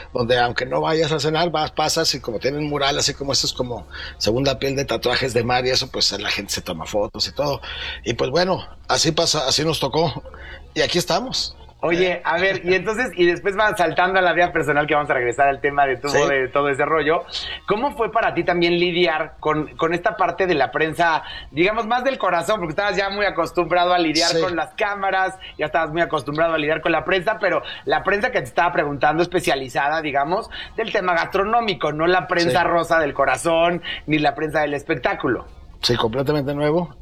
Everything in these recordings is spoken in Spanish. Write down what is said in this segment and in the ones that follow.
donde aunque no vayas a cenar, pasas y como tienen mural, así como esto es como segunda piel de tatuajes de mar y eso, pues la gente se toma fotos y todo. Y pues bueno, así pasa, así nos tocó. Y aquí estamos. Oye, a ver, y entonces, y después van saltando a la vida personal, que vamos a regresar al tema de de todo ese rollo. ¿Cómo fue para ti también lidiar con esta parte de la prensa, digamos, más del corazón? Porque estabas ya muy acostumbrado a lidiar con las cámaras, ya estabas muy acostumbrado a lidiar con la prensa, pero la prensa que te estaba preguntando especializada, digamos, del tema gastronómico, no la prensa rosa del corazón, ni la prensa del espectáculo. Sí, completamente nuevo.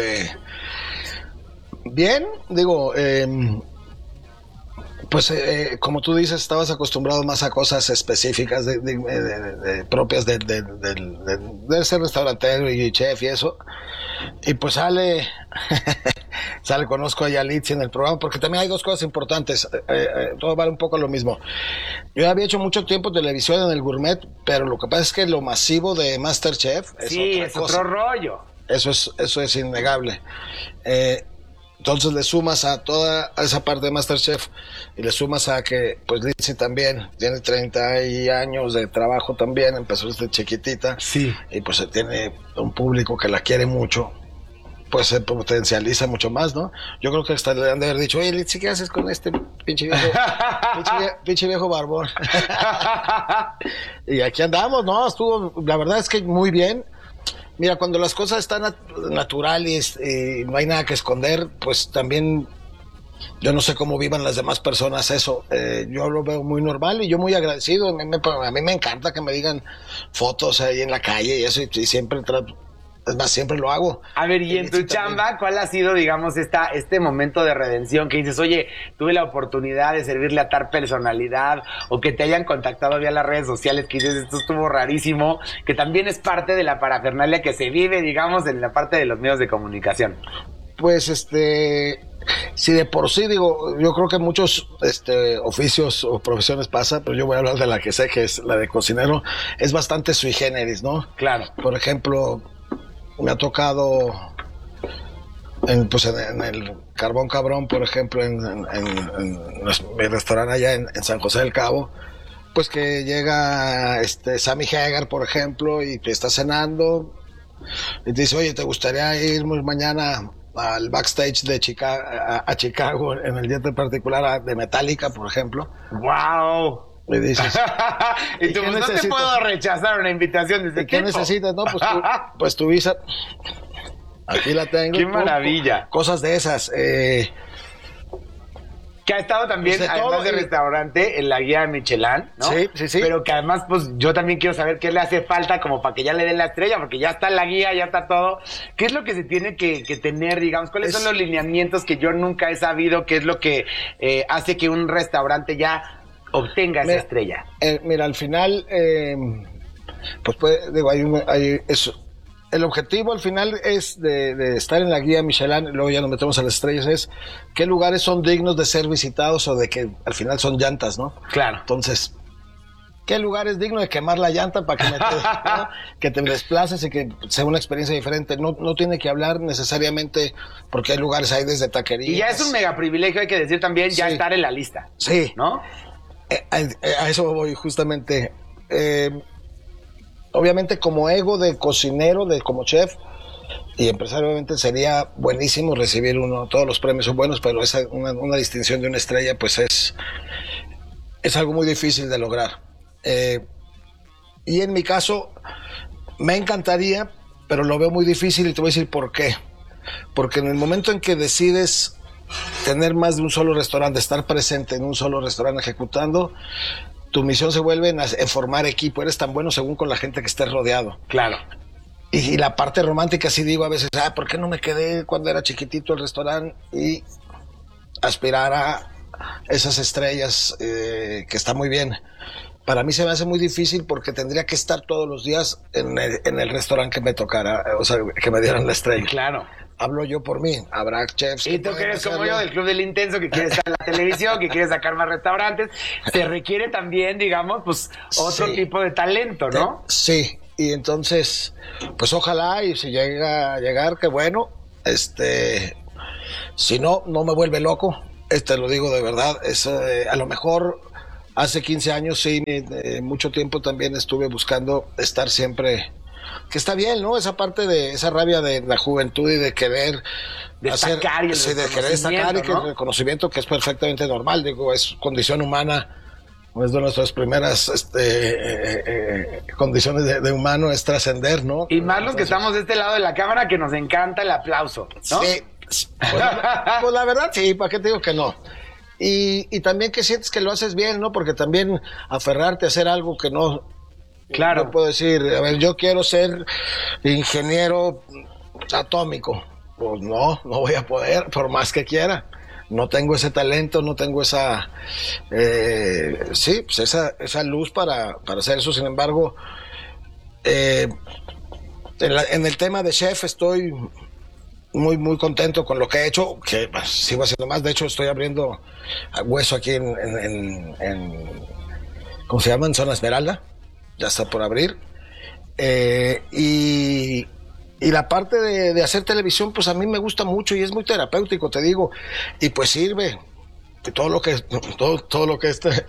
Bien, digo, pues como tú dices, estabas acostumbrado más a cosas específicas propias de ser restaurantero y chef y eso. Y pues sale, conozco a Yalitza en el programa, porque también hay dos cosas importantes, todo vale un poco lo mismo. Yo había hecho mucho tiempo televisión en el Gourmet, pero lo que pasa es que lo masivo de MasterChef es otro rollo. Eso es innegable. Entonces le sumas a toda esa parte de MasterChef y le sumas a que pues Lindsay también tiene 30 años de trabajo también, empezó desde chiquitita y pues tiene un público que la quiere mucho, pues se potencializa mucho más, ¿no? Yo creo que hasta le han de haber dicho, oye Lindsay, ¿qué haces con este pinche viejo barbón? Y aquí andamos, ¿no? La verdad es que muy bien. Mira, cuando las cosas están naturales y no hay nada que esconder, pues también yo no sé cómo vivan las demás personas eso. Yo lo veo muy normal y yo muy agradecido. A mí me encanta que me digan fotos ahí en la calle y eso, y siempre es más, siempre lo hago. A ver, y en tu chamba, ¿cuál ha sido, digamos, este momento de redención que dices, oye, tuve la oportunidad de servirle a tal personalidad, o que te hayan contactado vía las redes sociales, que dices, esto estuvo rarísimo, que también es parte de la parafernalia que se vive, digamos, en la parte de los medios de comunicación? Pues, si de por sí, digo, yo creo que muchos oficios o profesiones pasa, pero yo voy a hablar de la que sé, que es la de cocinero, es bastante sui generis, ¿no? Claro. Por ejemplo, me ha tocado en el Carbón Cabrón, por ejemplo, en mi restaurante allá en San José del Cabo, pues que llega Sammy Hagar, por ejemplo, y te está cenando y te dice, oye, ¿te gustaría irnos mañana al backstage de Chicago en el día en particular de Metallica, por ejemplo? ¡Wow! Le dices, y tú, pues, no te puedo rechazar una invitación de este ¿qué tipo? necesitas? No, pues tu visa, aquí la tengo. ¡Qué maravilla! Cosas de esas. Que ha estado también, pues además de restaurante, en la guía de Michelin, ¿no? Sí. Pero que además, pues, yo también quiero saber qué le hace falta como para que ya le den la estrella, porque ya está la guía, ya está todo. ¿Qué es lo que se tiene que tener, digamos? ¿Cuáles son los lineamientos que yo nunca he sabido? ¿Qué es lo que hace que un restaurante ya obtenga esa estrella? Mira, al final, pues digo, hay eso. El objetivo al final es de estar en la guía Michelin, luego ya nos metemos a las estrellas, es qué lugares son dignos de ser visitados o de que al final son llantas, ¿no? Claro. Entonces, ¿qué lugar es digno de quemar la llanta para ¿no? que te desplaces y que sea una experiencia diferente? No tiene que hablar necesariamente, porque hay lugares ahí desde taquerías. Y ya es un mega privilegio, hay que decir también, ya estar en la lista. Sí. ¿No? A eso voy justamente. Obviamente como ego de cocinero, como chef y empresario, obviamente sería buenísimo recibir todos los premios son buenos, pero una distinción de una estrella pues es algo muy difícil de lograr. Y en mi caso me encantaría, pero lo veo muy difícil y te voy a decir por qué. Porque en el momento en que decides tener más de un solo restaurante, estar presente en un solo restaurante ejecutando, tu misión se vuelve en formar equipo. Eres tan bueno según con la gente que estés rodeado. Claro. Y la parte romántica, sí digo a veces, ¿por qué no me quedé cuando era chiquitito el restaurante y aspirar a esas estrellas que está muy bien? Para mí se me hace muy difícil porque tendría que estar todos los días en el restaurante que me tocara, o sea, que me dieran la estrella. Claro. Hablo yo por mí, habrá chefs. Y tú que eres como yo, del Club del Intenso, que quieres estar en la televisión, que quieres sacar más restaurantes, se requiere también, digamos, pues, otro tipo de talento, ¿no? Sí, y entonces, pues ojalá, y si llega a llegar, qué bueno, si no me vuelve loco, lo digo de verdad, a lo mejor hace 15 años sí, mucho tiempo también estuve buscando estar siempre, que está bien, ¿no? Esa parte de esa rabia de la juventud y de querer destacar, y de querer destacar, y que, ¿no?, el reconocimiento, que es perfectamente normal, digo, es condición humana. Es de nuestras primeras condiciones de humano, es trascender, ¿no? Y más los que estamos de este lado de la cámara, que nos encanta el aplauso, ¿no? Sí, pues la verdad sí, ¿para qué te digo que no? Y también que sientes que lo haces bien, ¿no? Porque también aferrarte a hacer algo que no... Claro. No puedo decir, a ver, yo quiero ser ingeniero atómico. Pues no voy a poder, por más que quiera. No tengo ese talento, no tengo esa pues esa luz para hacer eso. Sin embargo, en el tema de chef estoy muy, muy contento con lo que he hecho, que sigo haciendo más. De hecho, estoy abriendo hueso aquí en ¿cómo se llama? En Zona Esmeralda. Ya está por abrir. Y la parte de hacer televisión, pues a mí me gusta mucho y es muy terapéutico, te digo, y pues sirve todo lo que todo lo que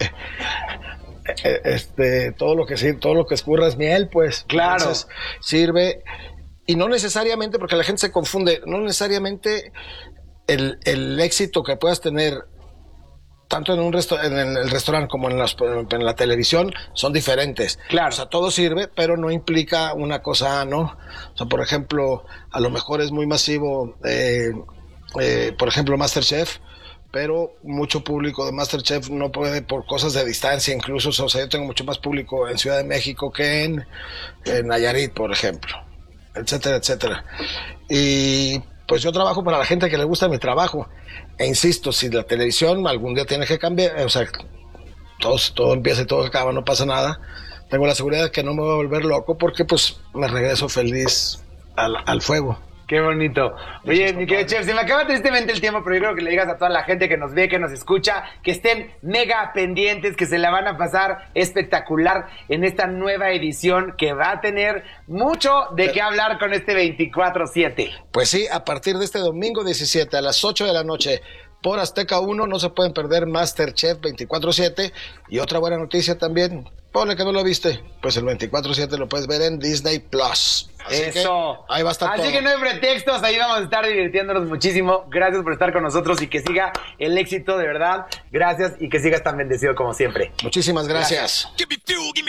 todo lo que escurra es miel, pues. Claro. Entonces, sirve, y no necesariamente, porque la gente se confunde, no necesariamente el éxito que puedas tener tanto en en el restaurante como en la televisión son diferentes. Claro. O sea, todo sirve, pero no implica una cosa, ¿no? O sea, por ejemplo, a lo mejor es muy masivo, por ejemplo, MasterChef, pero mucho público de MasterChef no puede por cosas de distancia, incluso, o sea, yo tengo mucho más público en Ciudad de México que en Nayarit, por ejemplo, etcétera, etcétera. Y pues yo trabajo para la gente que le gusta mi trabajo. E insisto, si la televisión algún día tiene que cambiar, o sea, todo empieza y todo acaba, no pasa nada, tengo la seguridad de que no me voy a volver loco, porque pues me regreso feliz al fuego. Qué bonito. Oye, mi querido chef, se me acaba tristemente el tiempo, pero yo creo que le digas a toda la gente que nos ve, que nos escucha, que estén mega pendientes, que se la van a pasar espectacular en esta nueva edición que va a tener mucho de qué hablar con este 24/7. Pues sí, a partir de este domingo 17 a las 8 de la noche por Azteca 1 no se pueden perder MasterChef 24/7. Y otra buena noticia también, ponle que no lo viste, pues el 24/7 lo puedes ver en Disney Plus. Así Eso. Que ahí va a estar. Así todo. Que no hay pretextos, ahí vamos a estar divirtiéndonos muchísimo. Gracias por estar con nosotros y que siga el éxito, de verdad. Gracias y que sigas tan bendecido como siempre. Muchísimas gracias.